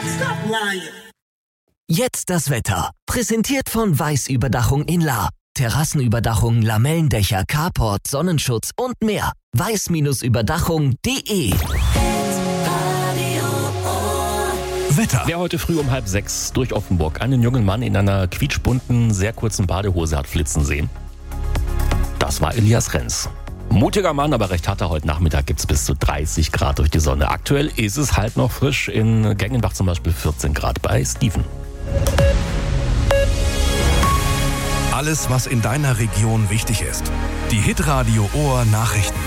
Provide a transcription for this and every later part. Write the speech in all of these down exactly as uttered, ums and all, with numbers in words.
Stop lying. Jetzt das Wetter. Präsentiert von Weiß-Überdachung in La. Terrassenüberdachung, Lamellendächer, Carport, Sonnenschutz und mehr. weiß Überdachung punkt de. Wetter. Wer heute früh um halb sechs durch Offenburg einen jungen Mann in einer quietschbunten, sehr kurzen Badehose hat flitzen sehen? Das war Elias Renz. Mutiger Mann, aber recht harter. Heute Nachmittag gibt es bis zu dreißig Grad durch die Sonne. Aktuell ist es halt noch frisch. In Gengenbach zum Beispiel vierzehn Grad bei Steven. Alles, was in deiner Region wichtig ist. Die Hitradio Ohr Nachrichten.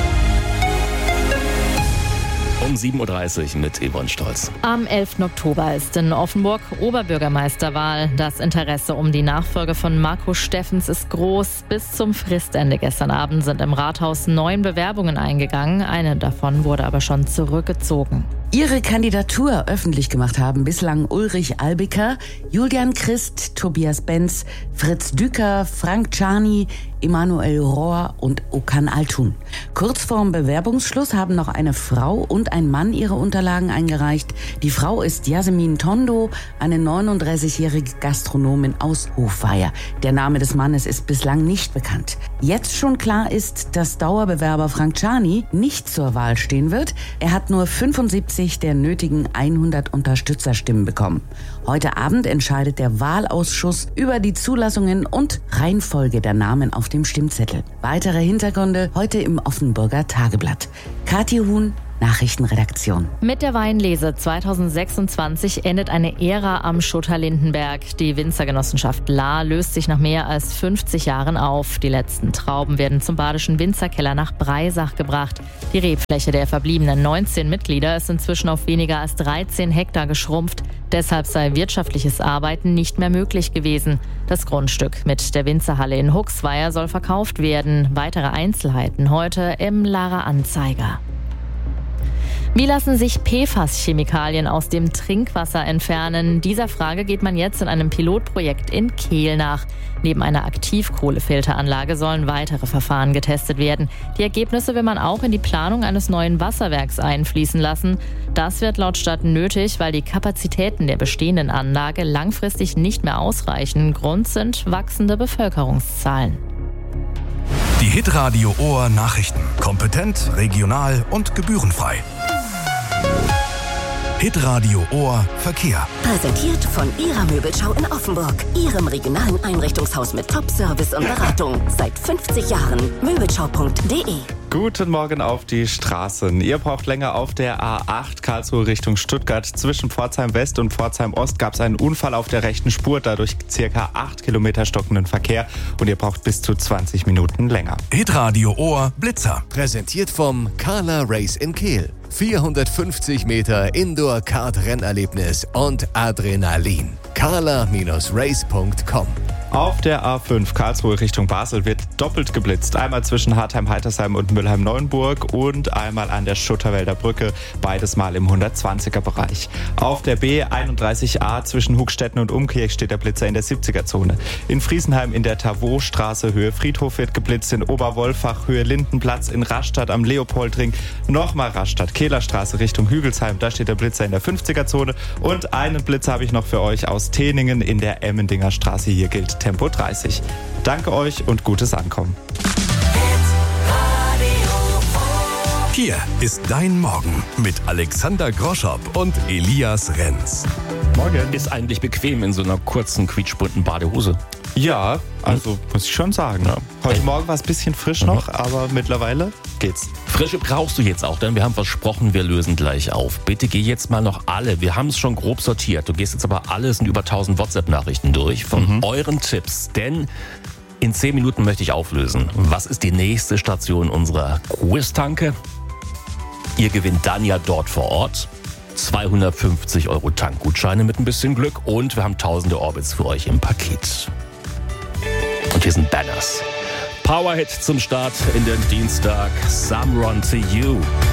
Um sieben Uhr dreißig mit Yvonne Stolz. Am elften Oktober ist in Offenburg Oberbürgermeisterwahl. Das Interesse um die Nachfolge von Marco Steffens ist groß. Bis zum Fristende gestern Abend sind im Rathaus neun Bewerbungen eingegangen. Eine davon wurde aber schon zurückgezogen. Ihre Kandidatur öffentlich gemacht haben bislang Ulrich Albiker, Julian Christ, Tobias Benz, Fritz Düker, Frank Czarny, Emanuel Rohr und Okan Altun. Kurz vorm Bewerbungsschluss haben noch eine Frau und ein Mann ihre Unterlagen eingereicht. Die Frau ist Yasemin Tondo, eine neununddreißigjährige Gastronomin aus Hofweier. Der Name des Mannes ist bislang nicht bekannt. Jetzt schon klar ist, dass Dauerbewerber Frank Czarny nicht zur Wahl stehen wird. Er hat nur fünfundsiebzig der nötigen hundert Unterstützerstimmen bekommen. Heute Abend entscheidet der Wahlausschuss über die Zulassungen und Reihenfolge der Namen auf dem Stimmzettel. Weitere Hintergründe heute im Offenburger Tageblatt. Kathi Huhn, Nachrichtenredaktion. Mit der Weinlese zweitausendsechsundzwanzig endet eine Ära am Schutter Lindenberg. Die Winzergenossenschaft La löst sich nach mehr als fünfzig Jahren auf. Die letzten Trauben werden zum badischen Winzerkeller nach Breisach gebracht. Die Rebfläche der verbliebenen neunzehn Mitglieder ist inzwischen auf weniger als dreizehn Hektar geschrumpft. Deshalb sei wirtschaftliches Arbeiten nicht mehr möglich gewesen. Das Grundstück mit der Winzerhalle in Huxweier soll verkauft werden. Weitere Einzelheiten heute im Lara Anzeiger. Wie lassen sich P F A S-Chemikalien aus dem Trinkwasser entfernen? Dieser Frage geht man jetzt in einem Pilotprojekt in Kehl nach. Neben einer Aktivkohlefilteranlage sollen weitere Verfahren getestet werden. Die Ergebnisse will man auch in die Planung eines neuen Wasserwerks einfließen lassen. Das wird laut Stadt nötig, weil die Kapazitäten der bestehenden Anlage langfristig nicht mehr ausreichen. Grund sind wachsende Bevölkerungszahlen. Die Hitradio Ohr Nachrichten. Kompetent, regional und gebührenfrei. Hitradio Ohr Verkehr. Präsentiert von Ihrer Möbelschau in Offenburg. Ihrem regionalen Einrichtungshaus mit Top-Service und Beratung. Seit fünfzig Jahren. Möbelschau punkt de. Guten Morgen auf die Straßen. Ihr braucht länger auf der A acht Karlsruhe Richtung Stuttgart. Zwischen Pforzheim West und Pforzheim Ost gab es einen Unfall auf der rechten Spur. Dadurch circa acht Kilometer stockenden Verkehr. Und ihr braucht bis zu zwanzig Minuten länger. Hitradio Ohr Blitzer. Präsentiert vom Carla Race in Kehl. vierhundertfünfzig Meter Indoor-Kart-Rennerlebnis und Adrenalin. carla Race punkt com. Auf der A fünf Karlsruhe Richtung Basel wird doppelt geblitzt. Einmal zwischen Hartheim-Heitersheim und Mülheim-Neuenburg und einmal an der Schutterwälder Brücke. Beides mal im hundertzwanziger Bereich. Auf der B einunddreißig A zwischen Hugstetten und Umkirch steht der Blitzer in der siebziger Zone. In Friesenheim in der Tavot-Straße Höhe Friedhof wird geblitzt. In Oberwolfach Höhe Lindenplatz. In Rastatt am Leopoldring. Nochmal Rastatt Kehlerstraße Richtung Hügelsheim. Da steht der Blitzer in der fünfziger Zone. Und einen Blitzer habe ich noch für euch aus Teningen in der Emmendinger Straße. Hier gilt Tempo dreißig. Danke euch und gutes Ankommen. Hier ist dein Morgen mit Alexander Groschop und Elias Renz. Morgen. Ist eigentlich bequem in so einer kurzen, quietschbunten Badehose. Ja, also muss ich schon sagen. Ja. Heute Morgen war es ein bisschen frisch noch, aber mittlerweile geht's. Frische brauchst du jetzt auch, denn wir haben versprochen, wir lösen gleich auf. Bitte geh jetzt mal noch alle, wir haben es schon grob sortiert. Du gehst jetzt aber alles in über tausend WhatsApp-Nachrichten durch von mhm. euren Tipps, denn in zehn Minuten möchte ich auflösen. Was ist die nächste Station unserer Quiz-Tanke? Ihr gewinnt dann ja dort vor Ort zweihundertfünfzig Euro Tankgutscheine mit ein bisschen Glück und wir haben tausende Orbits für euch im Paket. Und hier sind Banners. Powerhit zum Start in den Dienstag. Some Run to You.